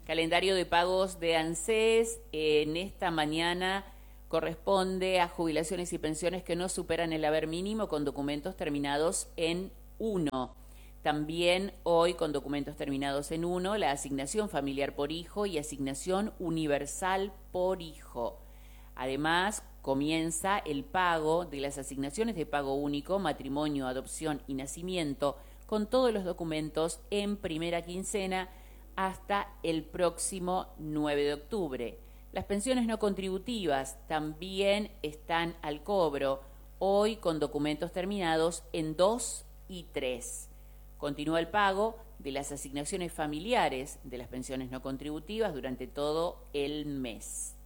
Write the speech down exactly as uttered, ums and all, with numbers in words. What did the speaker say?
Calendario de pagos de ANSES en esta mañana corresponde a jubilaciones y pensiones que no superan el haber mínimo con documentos terminados en uno. También hoy con documentos terminados en uno, la asignación familiar por hijo y asignación universal por hijo. Además, comienza el pago de las asignaciones de pago único, matrimonio, adopción y nacimiento, con todos los documentos en primera quincena hasta el próximo nueve de octubre. Las pensiones no contributivas también están al cobro, hoy con documentos terminados en dos y tres. Continúa el pago de las asignaciones familiares de las pensiones no contributivas durante todo el mes.